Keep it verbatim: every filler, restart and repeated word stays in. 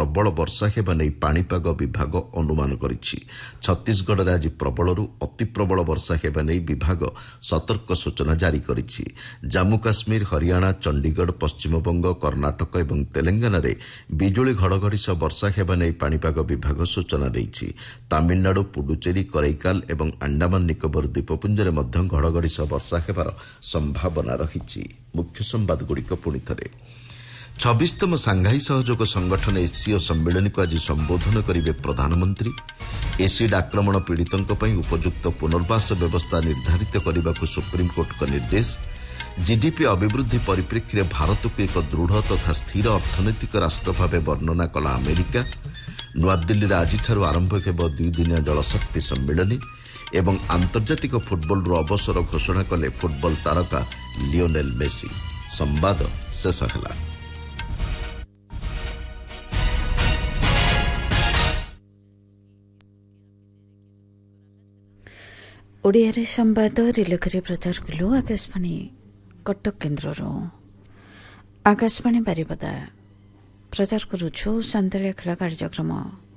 प्रबल वर्षा हेबा नै पाणीपाग विभाग अनुमान करिछि। छत्तीसगढ़ आज प्रबलरू अति प्रबल वर्षा हेबा नै विभाग सतर्क सूचना जारी करिछि। जम्मू काश्मीर, हरियाणा, चंडीगढ़, पश्चिमबंग, कर्णाटक एवं तेलंगाना रे बिजुली घड़घड़ी सह वर्षा हेबा नै पाणीपाग विभाग सूचना दैछि। तमिलनाडु, पुडुचेरी, करैकाल एवं अंडमान निकोबर द्वीपपुंजरे मध्य घड़घड़ी सह वर्षा हेबार संभावना रहिछि। मुख्य संवाद गुड़िक पुणी थरे छब्बीसतम सांघाई सहयोग संगठन एससीओ सम्मेलन को आज संबोधन करेंगे प्रधानमंत्री। एसिड आक्रमण पीड़ितों उपयुक्त पुनर्वास व्यवस्था निर्धारित करने को सुप्रीमकोर्ट का निर्देश। जीडीपी अभिवृद्धि परिप्रेक्षी में भारत को एक दृढ़ तथा स्थिर अर्थनैतिक राष्ट्र भाव वर्णना कला अमेरिका। नूआदिल्ली में आज आरंभ हो दुईदिनिया जलशक्ति सम्मेलन एवं आंतर्जातिक फुटबल अवसर घोषणा कले फुटबल तारका लियोनेल मेसी। संवाद शेष है। ओडिया संवाद रिलेखरी प्रचार कलु आकाशवाणी कटक केन्द्र आकाशवाणी बारिपदा प्रचार करुछु संतालिया खेल कार्यक्रम।